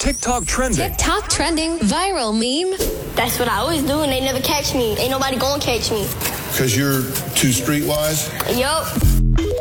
TikTok trending. TikTok trending viral meme. That's what I always do, and they never catch me. Ain't nobody gonna catch me. Because you're too streetwise? Yup.